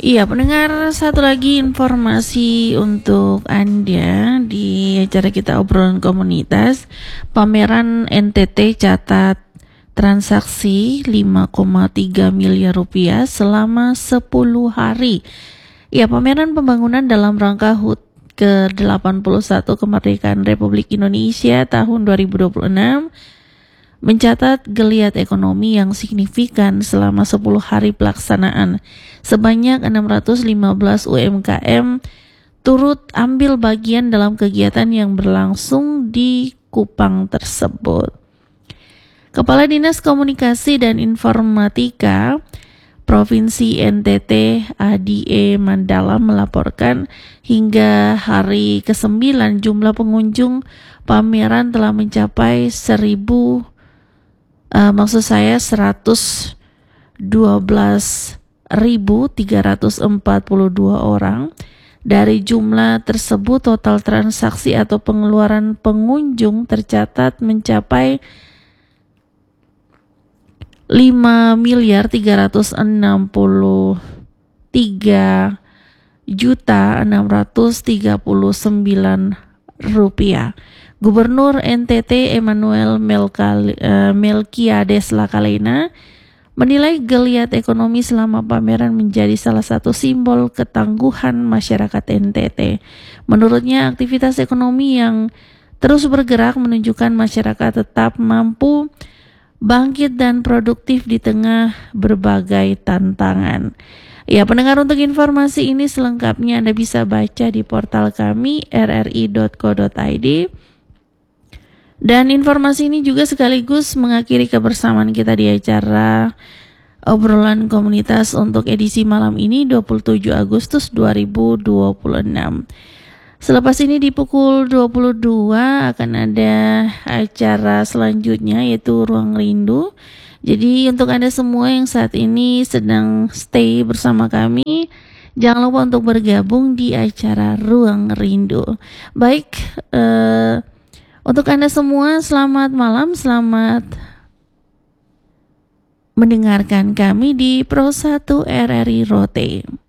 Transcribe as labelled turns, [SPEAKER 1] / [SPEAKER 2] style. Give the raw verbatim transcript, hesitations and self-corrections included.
[SPEAKER 1] Iya, pendengar, satu lagi informasi untuk Anda di acara kita obrolan komunitas. Pameran N T T catat transaksi lima koma tiga miliar rupiah selama sepuluh hari. Ya, pameran pembangunan dalam rangka H U T ke delapan puluh satu kemerdekaan Republik Indonesia tahun dua ribu dua puluh enam mencatat geliat ekonomi yang signifikan selama sepuluh hari pelaksanaan. Sebanyak enam ratus lima belas U M K M turut ambil bagian dalam kegiatan yang berlangsung di Kupang tersebut. Kepala Dinas Komunikasi dan Informatika Provinsi N T T Adi E Mandala melaporkan hingga hari kesembilan jumlah pengunjung pameran telah mencapai seribu uh, maksud saya seratus dua belas ribu tiga ratus empat puluh dua orang. Dari jumlah tersebut total transaksi atau pengeluaran pengunjung tercatat mencapai lima miliar tiga ratus enam puluh tiga juta enam ratus tiga puluh sembilan rupiah. Gubernur N T T Emmanuel Melkal, uh, Melkiades Lakalena menilai geliat ekonomi selama pameran menjadi salah satu simbol ketangguhan masyarakat N T T. Menurutnya, aktivitas ekonomi yang terus bergerak menunjukkan masyarakat tetap mampu bangkit dan produktif di tengah berbagai tantangan. Ya, pendengar, untuk informasi ini selengkapnya Anda bisa baca di portal kami r r i dot co dot i d. Dan informasi ini juga sekaligus mengakhiri kebersamaan kita di acara obrolan komunitas untuk edisi malam ini dua puluh tujuh Agustus dua ribu dua puluh enam. Selepas ini di pukul dua puluh dua akan ada acara selanjutnya yaitu Ruang Rindu. Jadi untuk Anda semua yang saat ini sedang stay bersama kami, jangan lupa untuk bergabung di acara Ruang Rindu. Baik, eh, untuk Anda semua selamat malam, selamat mendengarkan kami di Pro satu R R I Rote.